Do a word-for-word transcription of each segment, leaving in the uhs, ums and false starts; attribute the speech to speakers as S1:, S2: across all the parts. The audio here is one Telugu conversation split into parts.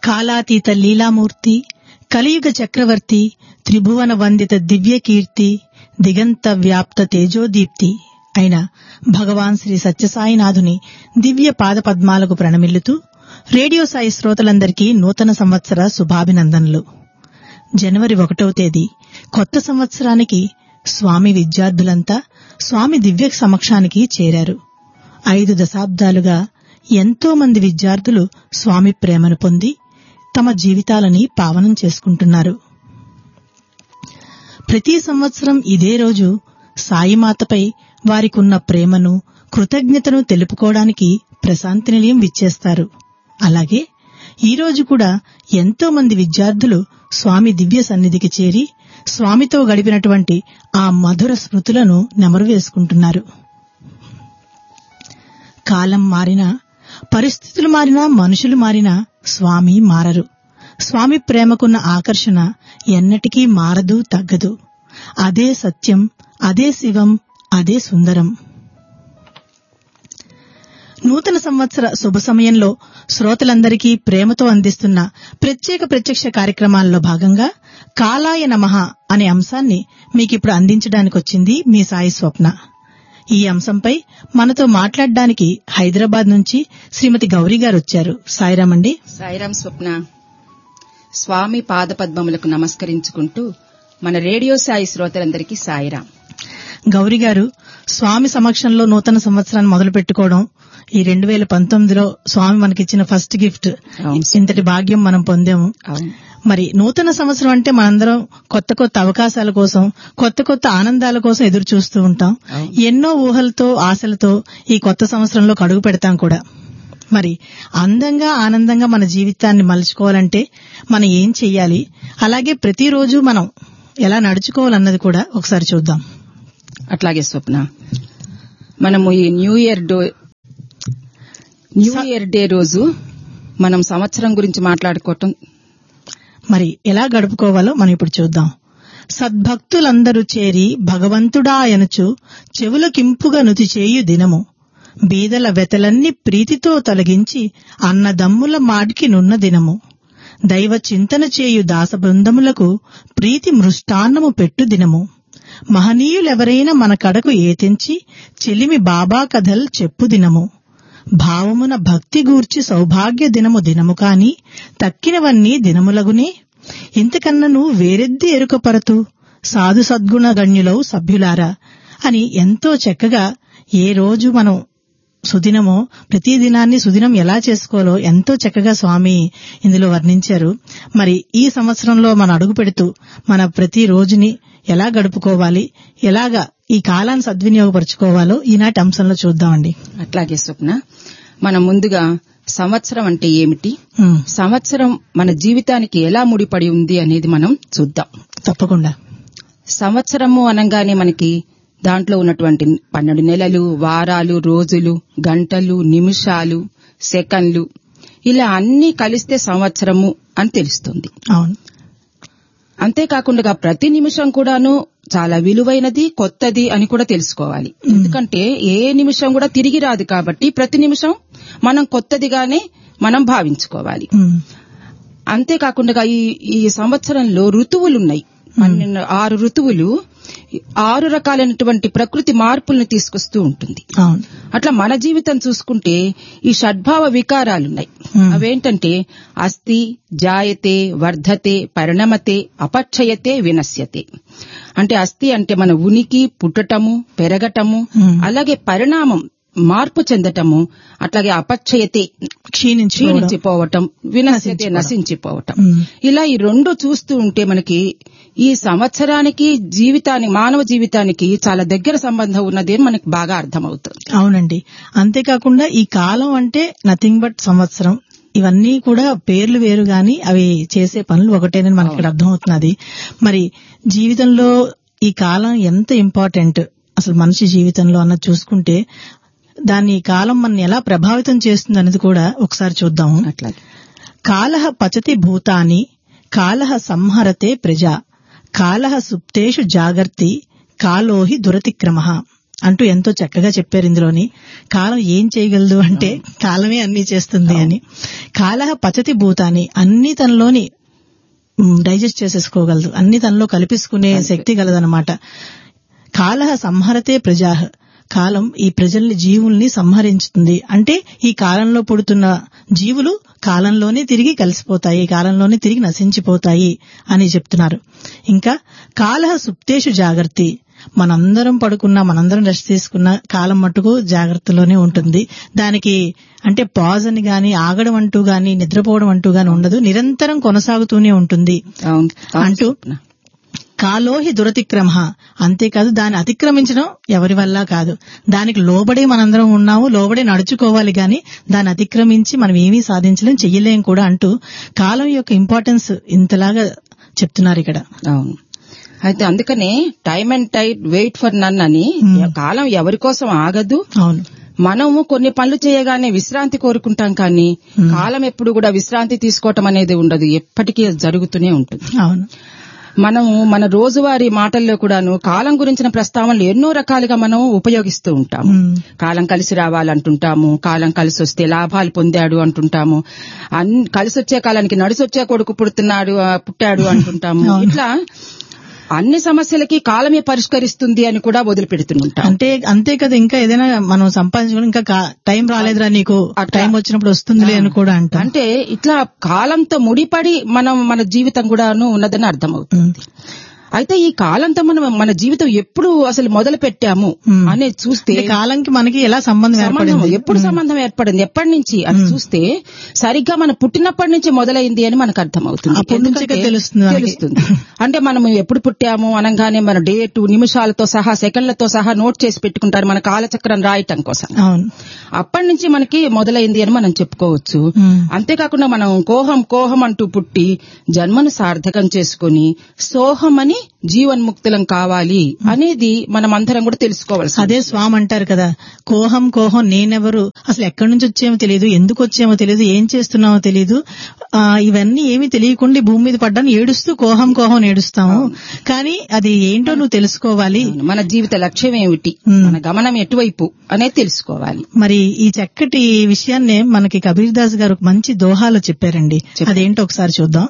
S1: కాలాతీత లీలామూర్తి, కలియుగ చక్రవర్తి, త్రిభువన వందిత దివ్యకీర్తి, దిగంత వ్యాప్త తేజోదీప్తి అయిన భగవాన్ శ్రీ సత్యసాయినాథుని దివ్య పాదపద్మాలకు ప్రణమిల్లుతూ రేడియో సాయి శ్రోతలందరికీ నూతన సంవత్సర శుభాభినందనలు. జనవరి ఒకటవ తేదీ కొత్త సంవత్సరానికి స్వామి విద్యార్థులంతా స్వామి దివ్య సమక్షానికి చేరారు. ఐదు దశాబ్దాలుగా ఎంతో మంది విద్యార్థులు స్వామి ప్రేమను పొంది తమ జీవితాలని పావనం చేసుకుంటున్నారు. ప్రతి సంవత్సరం ఇదే రోజు సాయిమాతపై వారికున్న ప్రేమను, కృతజ్ఞతను తెలుపుకోవడానికి ప్రశాంతి నిలయం విచ్చేస్తారు. అలాగే ఈ రోజు కూడా ఎంతో మంది విద్యార్థులు స్వామి దివ్య సన్నిధికి చేరి స్వామితో గడిపినటువంటి ఆ మధుర స్మృతులను నెమరు వేసుకుంటున్నారు. కాలం మారినా, పరిస్థితులు మారినా, మనుషులు మారినా స్వామి మారరు. స్వామి ప్రేమకున్న ఆకర్షణ ఎన్నటికీ మారదు, తగ్గదు. అదే సత్యం, అదే శివం, అదే సుందరం. నూతన సంవత్సర శుభ సమయంలో శ్రోతలందరికీ ప్రేమతో అందిస్తున్న ప్రత్యేక ప్రత్యక్ష కార్యక్రమాల్లో భాగంగా కాలాయ నమః అనే అంశాన్ని మీకిప్పుడు అందించడానికొచ్చింది మీ సాయి స్వప్న. ఈ అంశంపై మనతో మాట్లాడడానికి హైదరాబాద్ నుంచి శ్రీమతి గౌరీ గారు వచ్చారు. సాయిరాం అండి.
S2: సాయిరాం స్వప్న. స్వామి పాదపద్మములకు నమస్కరించుకుంటూ మన రేడియో సాయి శ్రోతలందరికీ సాయిరాం.
S1: గౌరీ గారు, స్వామి సమక్షంలో నూతన సంవత్సరాన్ని మొదలు పెట్టుకోవడం ఈ రెండు వేల పంతొమ్మిదిలో స్వామి మనకిచ్చిన ఫస్ట్ గిఫ్ట్. ఇంతటి భాగ్యం మనం పొందాము. మరి నూతన సంవత్సరం అంటే మనందరం కొత్త కొత్త అవకాశాల కోసం, కొత్త కొత్త ఆనందాల కోసం ఎదురు చూస్తూ ఉంటాం. ఎన్నో ఊహలతో, ఆశలతో ఈ కొత్త సంవత్సరంలో అడుగు పెడతాం కూడా. మరి అందంగా, ఆనందంగా మన జీవితాన్ని మలుచుకోవాలంటే మనం ఏం చెయ్యాలి, అలాగే ప్రతిరోజు మనం ఎలా నడుచుకోవాలన్నది కూడా ఒకసారి చూద్దాం.
S2: అట్లాగే స్వప్న, మనము ఈ new year do new year day రోజు మనం సంవత్సరం గురించి మాట్లాడుకోవటం,
S1: మరి ఎలా గడుపుకోవాలో మనం ఇప్పుడు చూద్దాం. సద్భక్తులందరూ చేరి భగవంతుడాయనుచు చెవులకింపుగా నుతి చేయు దినము, బీదల వెతలన్నీ ప్రీతితో తొలగించి అన్నదమ్ముల మాటికి నున్న దినము, దైవ చింతన చేయు దాస బృందములకు ప్రీతి మృష్టాన్నము పెట్టు దినము, మహనీయులెవరైనా మన కడకు ఏతించి చెలిమి బాబా కథల్ చెప్పు దినము, భావమున భక్తి గూర్చి సౌభాగ్య దినము దినము కాని తక్కినవన్నీ దినములగునే, ఇంతకన్నను వేరెద్ది ఎరుకపరతు సాధు సద్గుణ గణ్యులవు సభ్యులారా అని ఎంతో చక్కగా ఏ రోజు మనం సుదినమో ప్రతి దినాన్ని సుదినం ఎలా చేసుకోవాలో ఎంతో చక్కగా స్వామి ఇందులో వర్ణించారు. మరి ఈ సంవత్సరంలో మనం అడుగు పెడుతూ మన ప్రతి రోజుని ఎలా గడుపుకోవాలి, ఎలాగా ఈ కాలాన్ని సద్వినియోగపరచుకోవాలో ఈనాటి అంశంలో చూద్దామండి.
S2: అట్లాగే స్వప్న, మనం ముందుగా సంవత్సరం అంటే ఏమిటి, సంవత్సరం మన జీవితానికి ఎలా ముడిపడి ఉంది అనేది మనం చూద్దాం.
S1: తప్పకుండా.
S2: సంవత్సరము అనగానే మనకి దాంట్లో ఉన్నటువంటి పన్నెండు నెలలు, వారాలు, రోజులు, గంటలు, నిమిషాలు, సెకండ్లు, ఇలా అన్ని కలిస్తే సంవత్సరము అని తెలుస్తుంది.
S1: అవును.
S2: అంతేకాకుండా ప్రతి నిమిషం కూడాను చాలా విలువైనది, కొత్తది అని కూడా తెలుసుకోవాలి. ఎందుకంటే ఏ నిమిషం కూడా తిరిగి రాదు కాబట్టి ప్రతి నిమిషం మనం కొత్తదిగానే మనం భావించుకోవాలి. అంతేకాకుండా ఈ ఈ సంవత్సరంలో ఋతువులున్నాయి. పన్నెండు ఆరు ఋతువులు ఆరు రకాలైనటువంటి ప్రకృతి మార్పులను తీసుకొస్తూ ఉంటుంది. అట్లా మన జీవితం చూసుకుంటే ఈ షడ్భావ వికారాలున్నాయి. అవేంటంటే అస్థి, జాయతే, వర్ధతే, పరిణమతే, అపక్షయతే, వినశ్యతే. అంటే అస్థి అంటే మన ఉనికి, పుట్టటము, పెరగటము, అలాగే పరిణామం, మార్పు చెందటము, అట్లాగే అపక్షయతే, క్షీణించిపోవటం, వినశ్యతే, నశించిపోవటం. ఇలా ఈ రెండు చూస్తూ ఉంటే మనకి ఈ సంవత్సరానికి జీవితానికి, మానవ జీవితానికి చాలా దగ్గర సంబంధం ఉన్నది అని మనకి బాగా అర్థమవుతుంది.
S1: అవునండి. అంతేకాకుండా ఈ కాలం అంటే నథింగ్ బట్ సంవత్సరం. ఇవన్నీ కూడా పేర్లు వేరు గాని అవి చేసే పనులు ఒకటేనని మనకి ఇక్కడ అర్థమవుతున్నది. మరి జీవితంలో ఈ కాలం ఎంత ఇంపార్టెంట్ అసలు మనిషి జీవితంలో అన్నది చూసుకుంటే దాన్ని కాలం మన ఎలా ప్రభావితం చేస్తుంది అనేది కూడా ఒకసారి చూద్దాము.
S2: అట్లాగే
S1: కాలః పచతి భూతాని కాలః సంహరతే ప్రజా కాలః సుప్తేషు జాగర్తి కాలోహి దురతిక్రమః అంటూ ఎంతో చక్కగా చెప్పారు ఇందులోని. కాలం ఏం చేయగలదు అంటే కాలమే అన్ని చేస్తుంది అని. కాలహ పచతి భూతాన్ని, అన్ని తనలోని డైజెస్ట్ చేసేసుకోగలదు, అన్ని తనలో కల్పించుకునే శక్తి గలదనమాట. కాలహ సంహరతే ప్రజాహ, కాలం ఈ ప్రజల్ని జీవుల్ని సంహరించుతుంది. అంటే ఈ కాలంలో పుడుతున్న జీవులు కాలంలోనే తిరిగి కలిసిపోతాయి, కాలంలోనే తిరిగి నశించిపోతాయి అని చెప్తున్నారు. ఇంకా కాలహ సుప్తేషు జాగర్తి, మనందరం పడుకున్నా మనందరం రెస్ట్ తీసుకున్న కాలం మట్టుకు జాగ్రత్తలోనే ఉంటుంది. దానికి అంటే పాజ్ అని గాని ఆగడం అంటూ గాని నిద్రపోవడం అంటూ గాని ఉండదు, నిరంతరం కొనసాగుతూనే ఉంటుంది అంటూ కాలోహి దురతిక్రమ. అంతేకాదు దాన్ని అతిక్రమించడం ఎవరి వల్ల కాదు, దానికి లోబడే మనందరం ఉన్నాము, లోబడే నడుచుకోవాలి గాని దాన్ని అతిక్రమించి మనం ఏమీ సాధించలేం, చెయ్యలేం కూడా అంటూ కాలం యొక్క ఇంపార్టెన్స్ ఇంతలాగా చెప్తున్నారు ఇక్కడ.
S2: అవును. అయితే అందుకనే time and Tide wait for none అని, కాలం ఎవరి కోసం ఆగదు.
S1: అవును,
S2: మనము కొన్ని పనులు చేయగానే విశ్రాంతి కోరుకుంటాం, కానీ కాలం ఎప్పుడు కూడా విశ్రాంతి తీసుకోవటం అనేది ఉండదు, ఎప్పటికీ జరుగుతూనే ఉంటుంది.
S1: అవును.
S2: మనము మన రోజువారీ మాటల్లో కూడాను కాలం గురించిన ప్రస్తావనలు ఎన్నో రకాలుగా మనం ఉపయోగిస్తూ ఉంటాము. కాలం కలిసి రావాలంటుంటాము, కాలం కలిసి వస్తే లాభాలు పొందాడు అంటుంటాము, కలిసి వచ్చే కాలానికి నడిసొచ్చే కొడుకు పుడుతున్నాడు పుట్టాడు అంటుంటాము. ఇట్లా అన్ని సమస్యలకి కాలమే పరిష్కరిస్తుంది అని కూడా వదిలిపెడుతుంటాం.
S1: అంటే అంతే కదా, ఇంకా ఏదైనా మనం సంపాదించుకుని ఇంకా టైం రాలేదురా నీకు, టైం వచ్చినప్పుడు వస్తుందిలే అని కూడా అంటాం.
S2: అంటే ఇట్లా కాలంతో ముడిపడి మనం మన జీవితం కూడాను ఉన్నదని అర్థమవుతుంది. అయితే ఈ కాలంతో మనం మన జీవితం ఎప్పుడు అసలు మొదలు పెట్టాము అనేది చూస్తే
S1: కాలంకి మనకి ఎలా సంబంధం ఏర్పడింది,
S2: ఎప్పుడు సంబంధం ఏర్పడింది, ఎప్పటి నుంచి అని చూస్తే సరిగ్గా మనం పుట్టినప్పటి నుంచి మొదలైంది అని మనకు అర్థమవుతుంది, తెలుస్తుంది. అంటే మనం ఎప్పుడు పుట్టాము అనగానే మన డేటు నిమిషాలతో సహా సెకండ్లతో సహా నోట్ చేసి పెట్టుకుంటారు మన కాలచక్రం రాయటం కోసం. అప్పటి నుంచి మనకి మొదలైంది అని మనం చెప్పుకోవచ్చు. అంతేకాకుండా మనం కోహం కోహం అంటూ పుట్టి జన్మను సార్థకం చేసుకుని సోహం అని జీవన్ముక్తులం కావాలి అనేది మనం అందరం కూడా తెలుసుకోవాలి.
S1: అదే స్వామి అంటారు కదా, కోహం కోహం నేనెవరు, అసలు ఎక్కడి నుంచి వచ్చేమో తెలియదు, ఎందుకు వచ్చేమో తెలియదు, ఏం చేస్తున్నామో తెలియదు, ఇవన్నీ ఏమీ తెలియకుండా భూమి మీద పడ్డాను ఏడుస్తూ కోహం కోహం ఏడుస్తాము. కానీ అది ఏంటో నువ్వు తెలుసుకోవాలి,
S2: మన జీవిత లక్ష్యం ఏమిటి, మన గమనం ఎటువైపు అనేది తెలుసుకోవాలి.
S1: మరి ఈ చక్కటి విషయాన్నే మనకి కబీర్ దాస్ గారు మంచి దోహాలో చెప్పారండి. అదేంటో ఒకసారి చూద్దాం.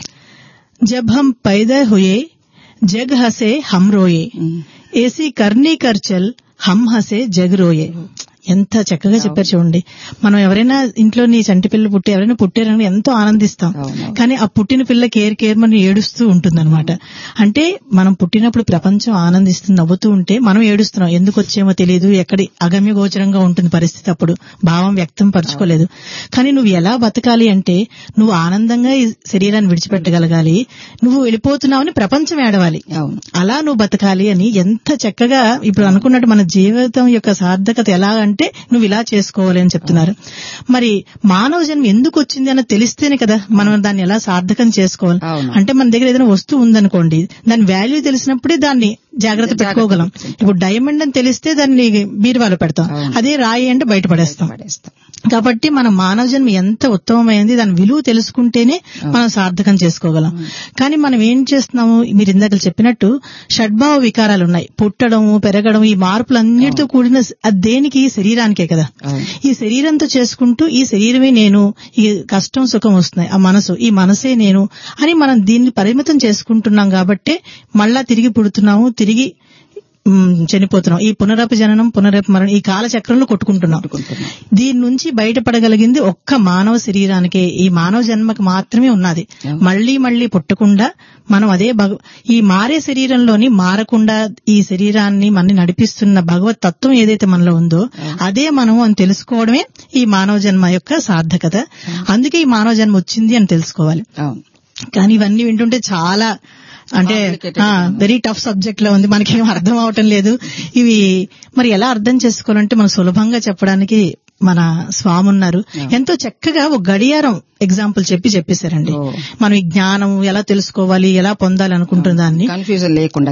S1: జబ్ హం పైదా హుయే జగ్ హసే హమ్ రోయే, ఏసీ కర్నీ కర్ చల్ హమ్ హసే జగ్ రోయే. ఎంత చక్కగా చెప్పారు చూడండి. మనం ఎవరైనా ఇంట్లో నీ చంటి పిల్ల పుట్టి ఎవరైనా పుట్టారని ఎంతో ఆనందిస్తాం, కానీ ఆ పుట్టిన పిల్ల కేర్ కేర్ మనం ఏడుస్తూ ఉంటుందన్నమాట. అంటే మనం పుట్టినప్పుడు ప్రపంచం ఆనందిస్తుంది, నవ్వుతూ ఉంటే మనం ఏడుస్తున్నాం, ఎందుకు వచ్చేమో తెలియదు, ఎక్కడి అగమ్య గోచరంగా ఉంటుంది పరిస్థితి, అప్పుడు భావం వ్యక్తం పరచుకోలేదు. కానీ నువ్వు ఎలా బతకాలి అంటే నువ్వు ఆనందంగా ఈ శరీరాన్ని విడిచిపెట్టగలగాలి, నువ్వు వెళ్ళిపోతున్నావని ప్రపంచం ఏడవాలి, అలా నువ్వు బతకాలి అని ఎంత చక్కగా ఇప్పుడు అనుకున్నట్టు మన జీవితం యొక్క సార్థకత ఎలా అంటే నువ్వు ఇలా చేసుకోవాలి అని చెప్తున్నారు. మరి మానవ జన్మ ఎందుకు వచ్చింది అన్నది తెలిస్తేనే కదా మనం దాన్ని ఎలా సార్థకం చేసుకోవాలి. అంటే మన దగ్గర ఏదైనా వస్తువు ఉందనుకోండి, దాని వాల్యూ తెలిసినప్పుడే దాన్ని జాగ్రత్త పెట్టుకోగలం. ఇప్పుడు డైమండ్ అని తెలిస్తే దాన్ని బీరువాలో పెడతాం, అదే రాయి అంటే బయట పడేస్తాం. కాబట్టి మన మానవ జన్మ ఎంత ఉత్తమమైంది, దాని విలువ తెలుసుకుంటేనే మనం సార్థకం చేసుకోగలం. కానీ మనం ఏం చేస్తున్నాము, మీరు ఇందాక చెప్పినట్టు షడ్భావ వికారాలు ఉన్నాయి, పుట్టడం పెరగడం, ఈ మార్పులన్నిటితో కూడిన దేనికి, శరీరానికే కదా. ఈ శరీరంతో చేసుకుంటూ ఈ శరీరమే నేను, ఈ కష్టం సుఖం వస్తున్నాయి, ఆ మనసు, ఈ మనసే నేను అని మనం దీన్ని పరిమితం చేసుకుంటున్నాం. కాబట్టి మళ్ళా తిరిగి పుడుతున్నాము, తిరిగి చనిపోతున్నాం. ఈ పునరపి జననం పునరపి మరణం, ఈ కాలచక్రంలో కొట్టుకుంటున్నాం. దీని నుంచి బయటపడగలిగింది ఒక్క మానవ శరీరానికే, ఈ మానవ జన్మకి మాత్రమే ఉన్నది. మళ్లీ మళ్లీ పుట్టకుండా మనం అదే ఈ మారే శరీరంలోని మారకుండా ఈ శరీరాన్ని మన నడిపిస్తున్న భగవత్ తత్వం ఏదైతే మనలో ఉందో అదే మనం అని తెలుసుకోవడమే ఈ మానవ జన్మ యొక్క సార్థకత. అందుకే ఈ మానవ జన్మ వచ్చింది అని తెలుసుకోవాలి. కానీ ఇవన్నీ వింటుంటే చాలా అంటే వెరీ టఫ్ సబ్జెక్ట్ లో ఉంది, మనకేం అర్థం అవటం లేదు. ఇవి మరి ఎలా అర్థం చేసుకోవాలంటే మనం సులభంగా చెప్పడానికి మన స్వామి ఉన్నారు. ఎంతో చక్కగా ఒక గడియారం ఎగ్జాంపుల్ చెప్పి చెప్పేశారండి. మనం ఈ జ్ఞానం ఎలా తెలుసుకోవాలి, ఎలా పొందాలి అనుకుంటున్న దాన్ని
S2: కన్ఫ్యూజన్ లేకుండా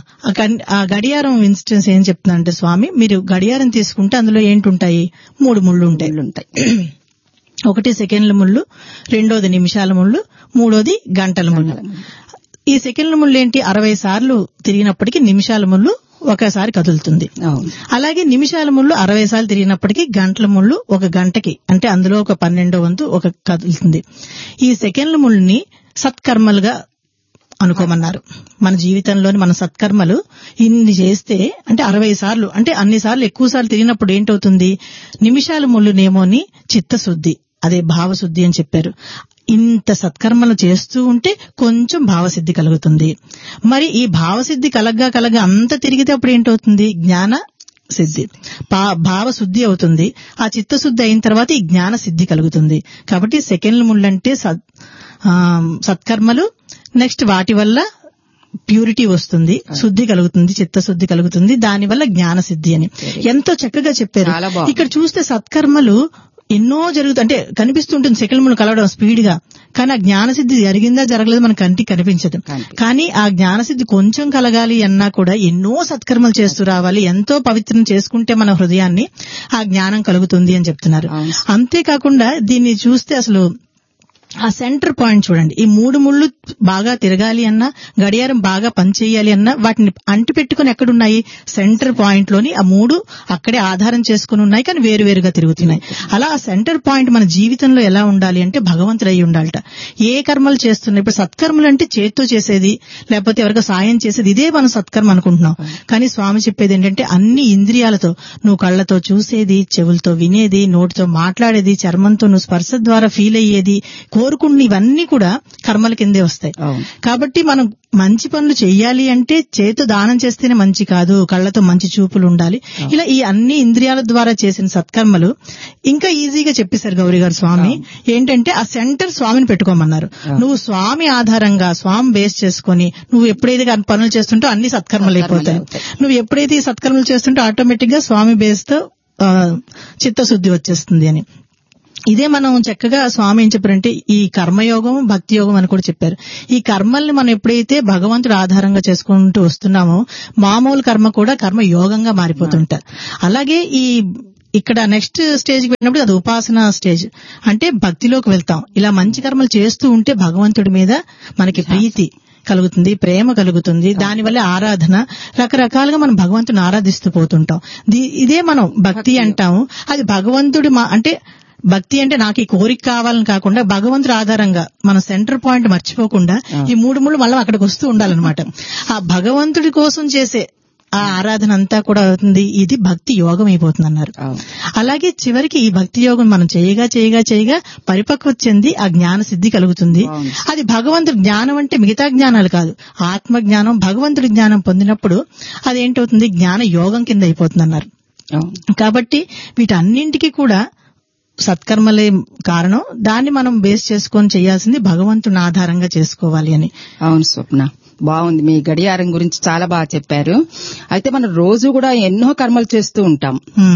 S1: ఆ గడియారం ఇన్స్టెన్స్ ఏం చెప్తుందంటే స్వామి, మీరు గడియారం తీసుకుంటే అందులో ఏంటుంటాయి, మూడు ముళ్ళు ఉంటాయి. ఒకటి సెకండ్ల ముళ్ళు, రెండోది నిమిషాల ముళ్ళు, మూడోది గంటల ముళ్ళు. ఈ సెకండ్ల ముళ్ళు ఏంటి, అరవై సార్లు తిరిగినప్పటికీ నిమిషాల ముళ్ళు ఒకసారి కదులుతుంది. అలాగే నిమిషాల ముళ్ళు అరవై సార్లు తిరిగినప్పటికీ గంటల ముళ్ళు ఒక గంటకి అంటే అందులో ఒక పన్నెండో వంతు ఒక కదులుతుంది. ఈ సెకండ్ల ముళ్ళని సత్కర్మలుగా అనుకోమన్నారు. మన జీవితంలోని మన సత్కర్మలు ఇన్ని చేస్తే అంటే అరవై సార్లు అంటే అన్ని సార్లు ఎక్కువ సార్లు తిరిగినప్పుడు ఏంటవుతుంది, నిమిషాల ముళ్ళునేమోని చిత్తశుద్ధి, అదే భావశుద్ధి అని చెప్పారు. ఇంత సత్కర్మలు చేస్తూ ఉంటే కొంచెం భావసిద్ధి కలుగుతుంది. మరి ఈ భావసిద్ధి కలగ్గా కలగా అంత తిరిగితే అప్పుడు ఏంటవుతుంది, జ్ఞాన సిద్ధి, భావశుద్ధి అవుతుంది. ఆ చిత్తశుద్ధి అయిన తర్వాత ఈ జ్ఞాన సిద్ధి కలుగుతుంది. కాబట్టి సెకండ్ల ముళ్ళంటే సత్కర్మలు, నెక్స్ట్ వాటి వల్ల ప్యూరిటీ వస్తుంది, శుద్ధి కలుగుతుంది, చిత్తశుద్ధి కలుగుతుంది, దానివల్ల జ్ఞాన సిద్ధి అని ఎంతో చక్కగా చెప్పారు. ఇక్కడ చూస్తే సత్కర్మలు ఎన్నో జరుగుతుంది అంటే కనిపిస్తుంటుంది సెకండ్ ముళ్ళు కలవడం స్పీడ్ గా, కానీ ఆ జ్ఞానసిద్ధి జరిగిందా జరగలేదు మన కంటికి కనిపించదు. కానీ ఆ జ్ఞానసిద్ధి కొంచెం కలగాలి అన్నా కూడా ఎన్నో సత్కర్మలు చేస్తూ రావాలి, ఎంతో పవిత్రం చేసుకుంటే మన హృదయాన్ని ఆ జ్ఞానం కలుగుతుంది అని చెప్తున్నారు. అంతేకాకుండా దీన్ని చూస్తే అసలు ఆ సెంటర్ పాయింట్ చూడండి, ఈ మూడు ముళ్ళు బాగా తిరగాలి అన్నా, గడియారం బాగా పనిచేయాలి అన్నా వాటిని అంటి పెట్టుకుని ఎక్కడున్నాయి, సెంటర్ పాయింట్ లోని ఆ మూడు అక్కడే ఆధారం చేసుకుని ఉన్నాయి, కానీ వేరు వేరుగా తిరుగుతున్నాయి. అలా ఆ సెంటర్ పాయింట్ మన జీవితంలో ఎలా ఉండాలి అంటే భగవంతుడు అయి ఉండాలట. ఏ కర్మలు చేస్తున్నాయి, ఇప్పుడు సత్కర్మలు అంటే చేత్తో చేసేది లేకపోతే ఎవరికో సాయం చేసేది, ఇదే మనం సత్కర్మ అనుకుంటున్నాం. కానీ స్వామి చెప్పేది ఏంటంటే అన్ని ఇంద్రియాలతో, నువ్వు కళ్లతో చూసేది, చెవులతో వినేది, నోటితో మాట్లాడేది, చర్మంతో నువ్వు స్పర్శ ద్వారా ఫీల్ అయ్యేది, కోరుకున్న ఇవన్నీ కూడా కర్మల కిందే వస్తాయి. కాబట్టి మనం మంచి పనులు చెయ్యాలి అంటే చేతు దానం చేస్తేనే మంచి కాదు, కళ్లతో మంచి చూపులు ఉండాలి. ఇలా ఈ అన్ని ఇంద్రియాల ద్వారా చేసిన సత్కర్మలు ఇంకా ఈజీగా చెప్పేశారు గౌరీ గారు స్వామి. ఏంటంటే ఆ సెంటర్ స్వామిని పెట్టుకోమన్నారు. నువ్వు స్వామి ఆధారంగా స్వామి బేస్ చేసుకుని నువ్వు ఎప్పుడైతే పనులు చేస్తుంటో అన్ని సత్కర్మలు అయిపోతాయి. నువ్వు ఎప్పుడైతే ఈ సత్కర్మలు చేస్తుంటో ఆటోమేటిక్ గా స్వామి బేస్ తో చిత్తశుద్ధి వచ్చేస్తుంది అని. ఇదే మనం చక్కగా స్వామి ఏం చెప్పారంటే ఈ కర్మయోగం భక్తి యోగం అని కూడా చెప్పారు. ఈ కర్మల్ని మనం ఎప్పుడైతే భగవంతుడు ఆధారంగా చేసుకుంటూ వస్తున్నామో మామూలు కర్మ కూడా కర్మ యోగంగా మారిపోతుంటారు. అలాగే ఈ ఇక్కడ నెక్స్ట్ స్టేజ్ కి వెళ్ళినప్పుడు అది ఉపాసన స్టేజ్, అంటే భక్తిలోకి వెళ్తాం. ఇలా మంచి కర్మలు చేస్తూ ఉంటే భగవంతుడి మీద మనకి ప్రీతి కలుగుతుంది, ప్రేమ కలుగుతుంది, దానివల్ల ఆరాధన, రకరకాలుగా మనం భగవంతుని ఆరాధిస్తూ పోతుంటాం. ఇదే మనం భక్తి అంటాము. అది భగవంతుడి అంటే భక్తి అంటే నాకు ఈ కోరిక కావాలని కాకుండా భగవంతుడి ఆధారంగా మన సెంటర్ పాయింట్ మర్చిపోకుండా ఈ మూడు మూడు మళ్ళీ అక్కడికి వస్తూ ఉండాలన్నమాట. ఆ భగవంతుడి కోసం చేసే ఆ ఆరాధన అంతా కూడా అవుతుంది. ఇది భక్తి యోగం అయిపోతుంది అన్నారు. అలాగే చివరికి ఈ భక్తి యోగం మనం చేయగా చేయగా చేయగా పరిపక్వత చెంది ఆ జ్ఞాన సిద్ధి కలుగుతుంది. అది భగవంతుడి జ్ఞానం అంటే మిగతా జ్ఞానాలు కాదు, ఆత్మ జ్ఞానం, భగవంతుడి జ్ఞానం పొందినప్పుడు అదేంటవుతుంది, జ్ఞాన యోగం కింద అయిపోతుంది అన్నారు. కాబట్టి వీటన్నింటికి కూడా సత్కర్మలే కారణం, దాన్ని మనం బేస్ చేసుకొని చేయాల్సింది భగవంతుని ఆధారంగా చేసుకోవాలి అని.
S2: అవును స్వప్న, బాగుంది. మీ గడియారం గురించి చాలా బాగా చెప్పారు. అయితే మనం రోజు కూడా ఎన్నో కర్మలు చేస్తూ ఉంటాం.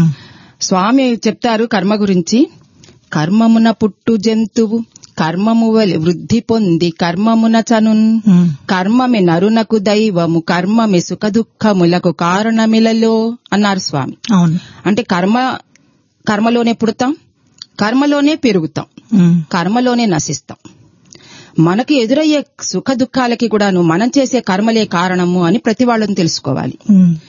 S2: స్వామి చెప్తారు కర్మ గురించి, కర్మమున పుట్టు జంతువు కర్మము వృద్ధి పొంది కర్మమున చనున్, కర్మమే నరునకు దైవము కర్మమే సుఖ దుఃఖములకు కారణమిలలో అన్నారు స్వామి. అంటే కర్మ కర్మలోనే పుడతాం, కర్మలోనే పెరుగుతాం, కర్మలోనే నశిస్తాం. మనకి ఎదురయ్యే సుఖ దుఃఖాలకి కూడాను మనం చేసే కర్మలే కారణము అని ప్రతి వాళ్ళని తెలుసుకోవాలి.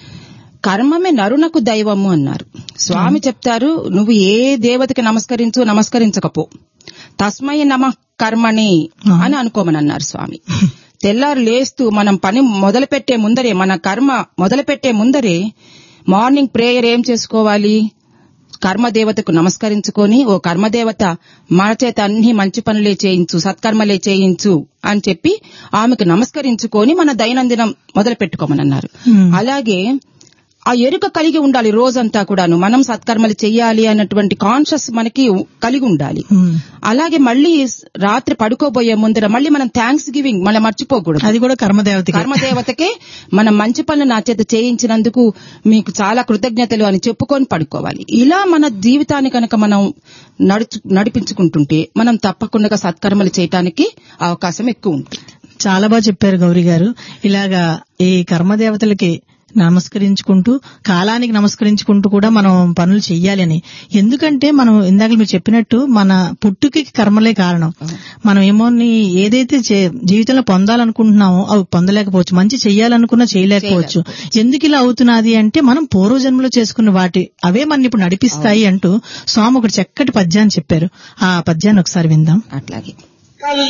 S2: కర్మమే నరునకు దైవము అన్నారు స్వామి. చెప్తారు నువ్వు ఏ దేవతకి నమస్కరించు నమస్కరించకపో, తస్మై నమః కర్మణి అని అనుకోమని అన్నారు స్వామి. తెల్లారు లేస్తూ మనం పని మొదలు పెట్టే ముందరే, మన కర్మ మొదలు పెట్టే ముందరే మార్నింగ్ ప్రేయర్ ఏం చేసుకోవాలి, కర్మదేవతకు నమస్కరించుకొని, ఓ కర్మదేవత మన చేత అన్ని మంచి పనులే చేయించు, సత్కర్మలే చేయించు అని చెప్పి ఆమెకు నమస్కరించుకొని మన దైనందినం మొదలు పెట్టుకోమని అన్నారు. అలాగే ఆ ఎరుక కలిగి ఉండాలి రోజంతా కూడాను, మనం సత్కర్మలు చెయ్యాలి అన్నటువంటి కాన్షియస్ మనకి కలిగి ఉండాలి. అలాగే మళ్ళీ రాత్రి పడుకోబోయే ముందర మళ్ళీ మనం థ్యాంక్స్ గివింగ్ మళ్ళీ మర్చిపోకూడదు, అది కూడా కర్మదేవత కర్మదేవతకే మనం మంచి పనులు నా చేత చేయించినందుకు మీకు చాలా కృతజ్ఞతలు అని చెప్పుకొని పడుకోవాలి. ఇలా మన జీవితాన్ని కనుక మనం నడుచు నడిపించుకుంటుంటే మనం తప్పకుండా సత్కర్మలు చేయటానికి అవకాశం ఎక్కువ ఉంటుంది.
S1: చాలా బాగా చెప్పారు గౌరీ గారు. ఇలాగా ఈ కర్మదేవతలకి నమస్కరించుకుంటూ కాలానికి నమస్కరించుకుంటూ కూడా మనం పనులు చెయ్యాలి అని. ఎందుకంటే మనం ఇందాక మీరు చెప్పినట్టు మన పుట్టుకి కర్మలే కారణం. మనం ఏమో ఏదైతే జీవితంలో పొందాలనుకుంటున్నామో అవి పొందలేకపోవచ్చు, మంచి చెయ్యాలనుకున్నా చేయలేకపోవచ్చు. ఎందుకు ఇలా అవుతున్నది అంటే మనం పూర్వజన్మలో చేసుకున్న వాటి అవే మన ఇప్పుడు నడిపిస్తాయి అంటూ స్వామి ఒకటి చక్కటి పద్యాన్ని చెప్పారు. ఆ పద్యాన్ని ఒకసారి విందాం.
S2: అట్లాగే